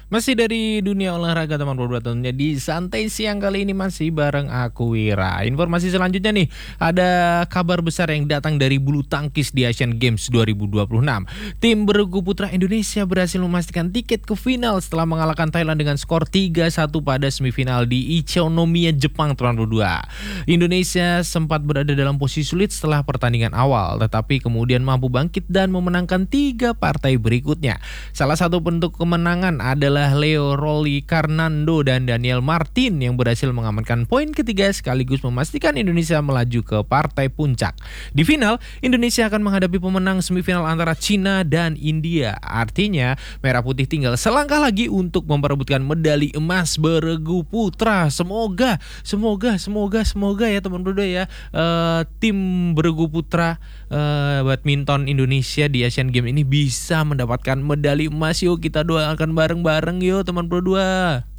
Masih dari dunia olahraga teman berdua tentunya di santai siang kali ini masih bareng aku Wira. Informasi selanjutnya nih, ada kabar besar yang datang dari bulu tangkis di Asian Games 2026. Tim bergu putra Indonesia berhasil memastikan tiket ke final setelah mengalahkan Thailand dengan skor 3-1 pada semifinal di Ichinomiya, Jepang teman berdua. Indonesia sempat berada dalam posisi sulit setelah pertandingan awal, tetapi kemudian mampu bangkit dan memenangkan 3 partai berikutnya. Salah satu bentuk kemenangan adalah Leo Rolly Carnando dan Daniel Martin yang berhasil mengamankan poin ketiga sekaligus memastikan Indonesia melaju ke partai puncak. Di final, Indonesia akan menghadapi pemenang semifinal antara Cina dan India. Artinya, Merah Putih tinggal selangkah lagi untuk memperebutkan medali emas bergu putra. Semoga ya teman berdua ya, tim bergu putra badminton Indonesia di Asian Games ini bisa mendapatkan medali emas. Yuk kita doakan bareng-bareng yuk teman berdua.